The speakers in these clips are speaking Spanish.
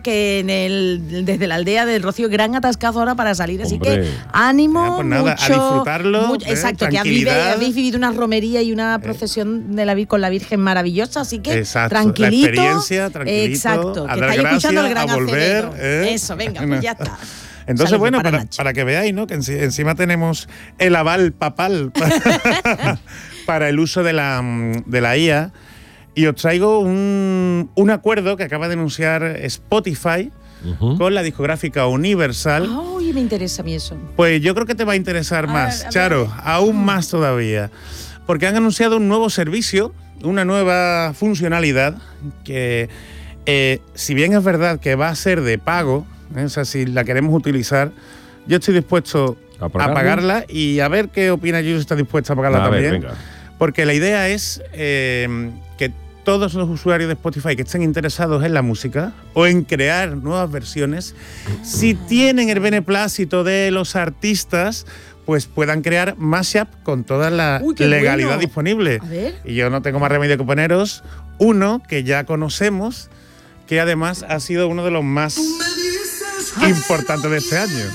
que desde la aldea del Rocío, gran atascazo ahora para salir, así Hombre. que ánimo, Pues nada, mucho, a disfrutarlo, exacto, que tranquilidad. habéis vivido una romería y una procesión con la Virgen maravillosa, así que Exacto, tranquilito. la experiencia, tranquilito, exacto, a que dar estáis escuchando el gracias, gran a volver, Acevedo. Eso, venga, pues ya está. Entonces, Saludos bueno, para Nacho. para que veáis, ¿no? Que encima tenemos el aval papal para el uso de la IA. Y os traigo un acuerdo que acaba de anunciar Spotify con la discográfica Universal. Ay, me interesa a mí eso. Pues yo creo que te va a interesar más, ver. Charo, aún más todavía. Porque han anunciado un nuevo servicio, una nueva funcionalidad que, si bien es verdad que va a ser de pago, o sea, si la queremos utilizar, yo estoy dispuesto a pagarla y a ver qué opina Yuyu, si está dispuesta a pagarla también. Venga. Porque la idea es que todos los usuarios de Spotify que estén interesados en la música o en crear nuevas versiones, si tienen el beneplácito de los artistas, pues puedan crear mashup con toda la legalidad disponible. A ver. Y yo no tengo más remedio que poneros uno que ya conocemos, que además ha sido uno de los más importantes de este año.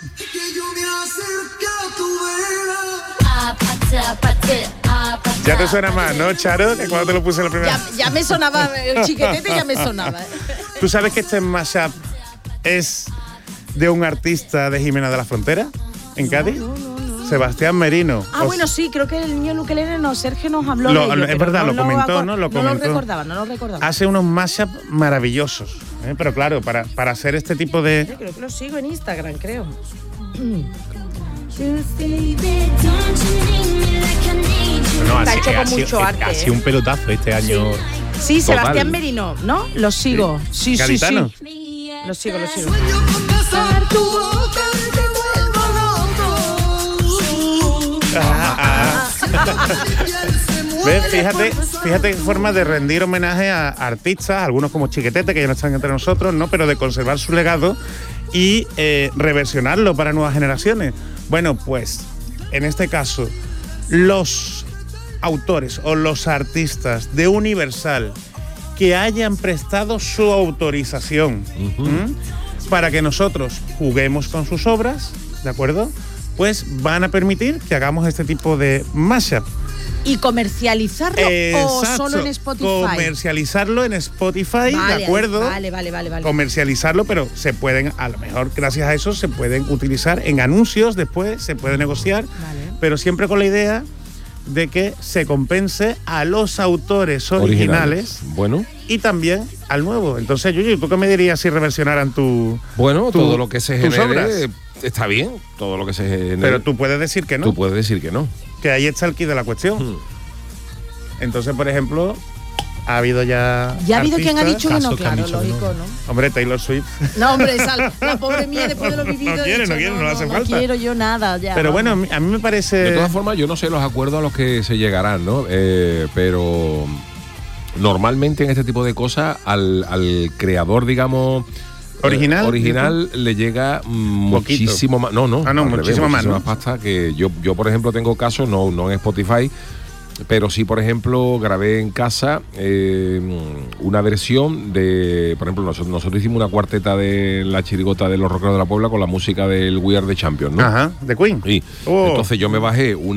Ya te suena más, ¿no, Charo? Que cuando te lo puse la primera vez. Ya me sonaba, el chiquetete ya me sonaba. ¿Tú sabes que este mashup es de un artista de Jimena de la Frontera, en Cádiz? No. Sebastián Merino. Bueno, sí, creo que el niño Luquelele, Sergio nos habló de ello. Es verdad, lo comentó, ¿no? Lo comentó. No lo recordaba. Hace unos mashups maravillosos, pero claro, para hacer este tipo de... Yo creo que lo sigo en Instagram, creo. No, Está hecho con mucho arte. Ha sido un pelotazo este año. Sí, total. Sebastián Merino, ¿no? Lo sigo. Sí. ¿Gaditano? Lo sigo. ¿Ves? Fíjate qué forma de rendir homenaje a artistas, algunos como Chiquetete, que ya no están entre nosotros, ¿no? Pero de conservar su legado y reversionarlo para nuevas generaciones. Bueno, pues, en este caso, los autores o los artistas de Universal que hayan prestado su autorización para que nosotros juguemos con sus obras, ¿de acuerdo? Pues van a permitir que hagamos este tipo de mashup. ¿Y comercializarlo o solo en Spotify? Comercializarlo en Spotify, ¿de acuerdo? Vale. Comercializarlo, pero se pueden, a lo mejor gracias a eso, se pueden utilizar en anuncios después, se puede negociar, pero siempre con la idea de que se compense a los autores originales. Bueno. Y también al nuevo. Entonces, Yuyu, ¿tú qué me dirías si reversionaran todo lo que se genere obras? Está bien, todo lo que se genere. Pero tú puedes decir que no. Tú puedes decir que no. Que ahí está el quid de la cuestión. Entonces, por ejemplo, ha habido ya. Ya ha habido quien ha dicho que no, casos que han claro, dicho que lógico, no. ¿no? Hombre, Taylor Swift. No, hombre, la pobre mía, después de lo vivido. No quiere, no hace falta. No quiero yo nada, ya. Pero bueno, a mí me parece. De todas formas, yo no sé los acuerdos a los que se llegarán, ¿no? Pero normalmente en este tipo de cosas al creador, digamos, original le llega muchísimo más. Muchísimo más, ¿no? Pasta que yo por ejemplo tengo casos, no en Spotify, pero sí, por ejemplo, grabé en casa una versión de, por ejemplo, nosotros hicimos una cuarteta de La Chirigota de los Rockeros de la Puebla con la música del We Are the Champions, ¿no? Ajá, de Queen. Sí. Entonces yo me bajé un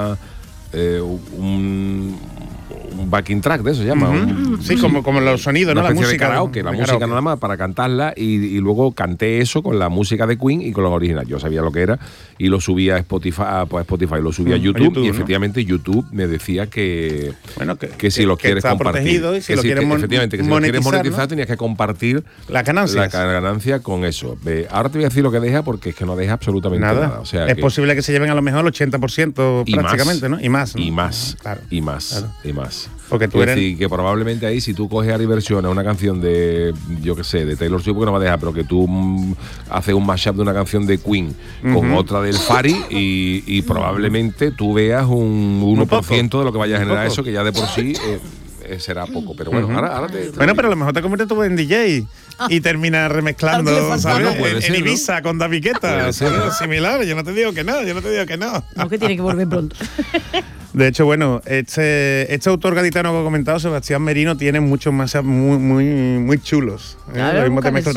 backing track, de eso se llama. Sí, como los sonidos, ¿no? La música de karaoke, la música nada más para cantarla y luego canté eso con la música de Queen y con los originales. Yo sabía lo que era y lo subía a Spotify, lo subía a YouTube, y efectivamente YouTube me decía que si lo quieres compartir, y si lo quieres monetizar, tenías que compartir la ganancia con eso. Ahora te voy a decir lo que deja, porque es que no deja absolutamente nada. O sea, es posible que se lleven a lo mejor el 80% prácticamente, ¿no? Y más, ¿no? Y más. Claro. Y más. Claro. Y más. Porque tú eres decir, que probablemente ahí, si tú coges y versiones una canción de, yo qué sé, de Taylor Swift, porque no va a dejar, pero que tú haces un mashup de una canción de Queen con otra del Fari y probablemente tú veas un 1% de lo que vaya a generar eso, que ya de por sí será poco. Pero bueno, ahora Bueno, pero a lo mejor te conviertes tú en DJ y terminas remezclando, ¿sabes? En Ibiza con David Guetta, similar. Yo no te digo que no. No, que tiene que volver pronto. De hecho, bueno, este autor gaditano que he comentado, Sebastián Merino, tiene muchos más muy chulos. Claro, Lo mismo te mezcla